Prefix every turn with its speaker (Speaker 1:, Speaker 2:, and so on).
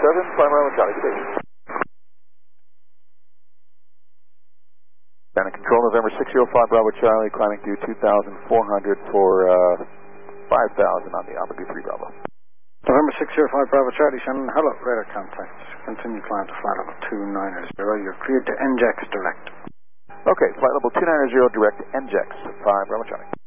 Speaker 1: 7, 5 Bravo Charlie, good day. Ground control, November 605 Bravo Charlie, climbing to 2,400 for 5,000 on the Alpha 3 Bravo.
Speaker 2: November 605 Bravo Charlie, Shannon, hello, radar contact. Continue climb to flight level 290. You're cleared to NJAX direct.
Speaker 1: Okay, flight level 290 direct NJAX, 5 Bravo Charlie.